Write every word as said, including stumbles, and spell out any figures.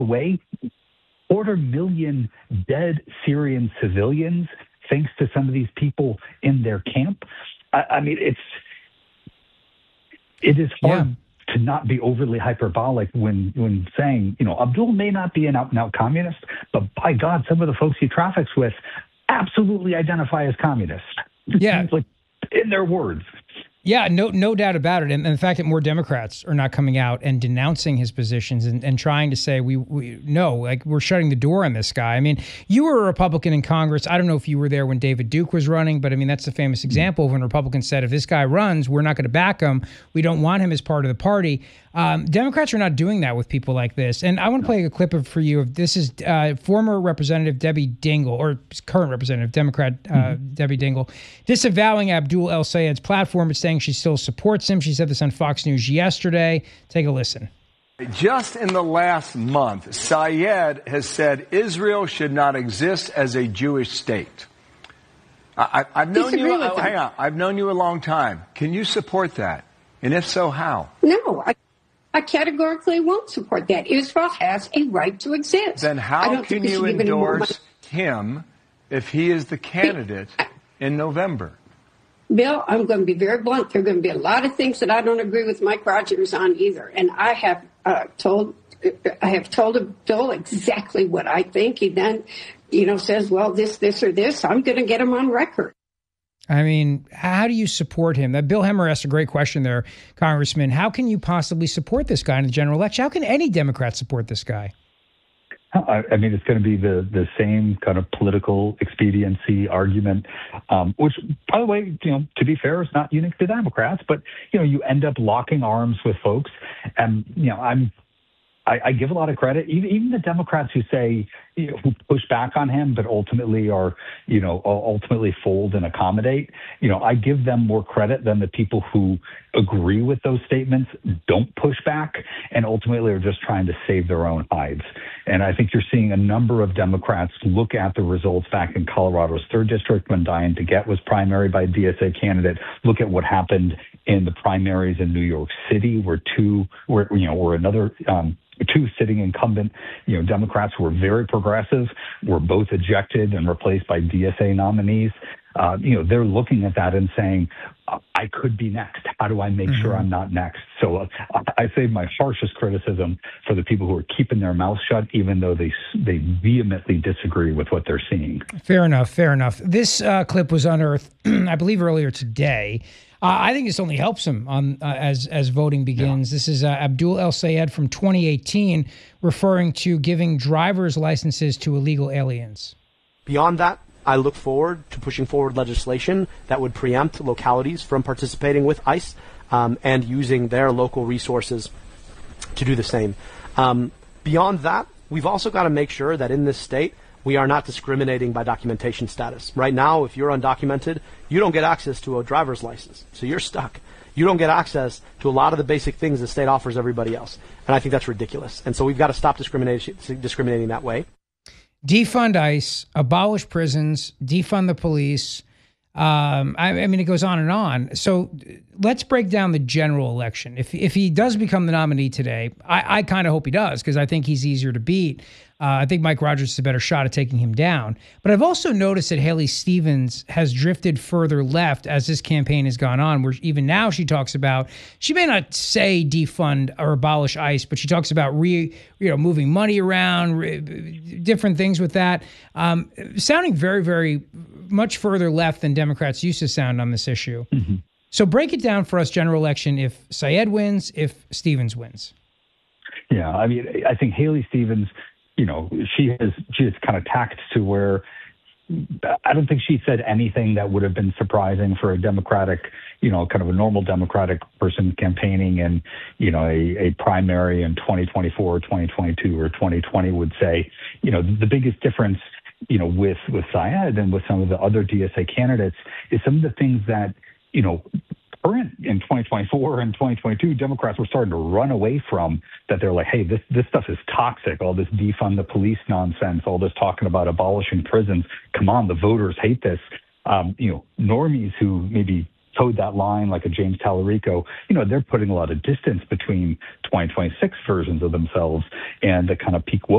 way, quarter million dead Syrian civilians, thanks to some of these people in their camp. I, I mean, it's it is hard yeah. to not be overly hyperbolic when when saying, you know, Abdul may not be an out-and-out communist, but by God, some of the folks he traffics with absolutely identify as communists. Yeah. Like, in their words. Yeah, no no doubt about it. And, and the fact that more Democrats are not coming out and denouncing his positions and, and trying to say, we, we no, like we're shutting the door on this guy. I mean, you were a Republican in Congress. I don't know if you were there when David Duke was running, but I mean, that's the famous example of when Republicans said, if this guy runs, we're not going to back him. We don't want him as part of the party. Um, Democrats are not doing that with people like this. And I want to play a clip of, for you of this is uh, former Representative Debbie Dingell, or current Representative Democrat uh, mm-hmm. Debbie Dingell, disavowing Abdul El-Sayed's platform, but saying she still supports him. She said this on Fox News yesterday. Take a listen. Just in the last month, Sayed has said Israel should not exist as a Jewish state. I, I, I've known you. Uh, hang on, I've known you a long time. Can you support that? And if so, how? No, I, I categorically won't support that. Israel has a right to exist. Then how can you endorse him if he is the candidate in November? Bill, I'm going to be very blunt. There are going to be a lot of things that I don't agree with Mike Rogers on either. And I have uh, told I have told Bill exactly what I think. He then, you know, says, well, this, this, or this. I'm going to get him on record. I mean, how do you support him? That Bill Hemmer asked a great question there, Congressman. How can you possibly support this guy in the general election? How can any Democrat support this guy? I, I mean, it's going to be the, the same kind of political expediency argument, um, which, by the way, you know, to be fair, is not unique to Democrats. But, you know, you end up locking arms with folks. And, you know, I'm I, I give a lot of credit, even, even the Democrats who say, you know, who push back on him, but ultimately are, you know, ultimately fold and accommodate. You know, I give them more credit than the people who agree with those statements, don't push back, and ultimately are just trying to save their own hides. And I think you're seeing a number of Democrats look at the results back in Colorado's third district when Diane DeGette was primaried by a D S A candidate. Look at what happened in the primaries in New York City, where two, where you know, where another. Um, Two sitting incumbent, you know, Democrats who were very progressive were both ejected and replaced by D S A nominees. Uh, you know, they're looking at that and saying, I could be next. How do I make mm-hmm. sure I'm not next? So uh, I save my harshest criticism for the people who are keeping their mouths shut, even though they they vehemently disagree with what they're seeing. Fair enough. Fair enough. This uh, clip was unearthed, I believe, earlier today. Uh, I think this only helps him on uh, as as voting begins. Yeah. This is uh, Abdul El-Sayed from twenty eighteen referring to giving driver's licenses to illegal aliens. Beyond that, I look forward to pushing forward legislation that would preempt localities from participating with ICE um, and using their local resources to do the same. Um, beyond that, we've also got to make sure that in this state, we are not discriminating by documentation status. Right now, if you're undocumented, you don't get access to a driver's license. So you're stuck. You don't get access to a lot of the basic things the state offers everybody else. And I think that's ridiculous. And so we've got to stop discrimination, discriminating that way. Defund ICE, abolish prisons, defund the police. Um, I, I mean, it goes on and on. So let's break down the general election. If if he does become the nominee today, I, I kind of hope he does, because I think he's easier to beat. Uh, I think Mike Rogers has a better shot at taking him down. But I've also noticed that Haley Stevens has drifted further left as this campaign has gone on, where even now she talks about, she may not say defund or abolish ICE, but she talks about re, you know, moving money around, re, different things with that, um, sounding very, very much further left than Democrats used to sound on this issue. Mm-hmm. So break it down for us, general election, if Sayed wins, if Stevens wins. Yeah, I mean, I think Haley Stevens, you know, she has she has kind of tacked to where I don't think she said anything that would have been surprising for a Democratic, you know, kind of a normal Democratic person campaigning in, you know, a, a primary in twenty twenty-four, twenty twenty-two, or twenty twenty would say. You know, the biggest difference, you know, with with Sayed and with some of the other D S A candidates is some of the things that, you know, current in twenty twenty-four and twenty twenty-two, Democrats were starting to run away from, that they're like, hey, this, this stuff is toxic, all this defund the police nonsense, all this talking about abolishing prisons. Come on, the voters hate this. Um, you know, normies who maybe towed that line like a James Tallarico, you know, they're putting a lot of distance between twenty twenty-six versions of themselves and the kind of peak woke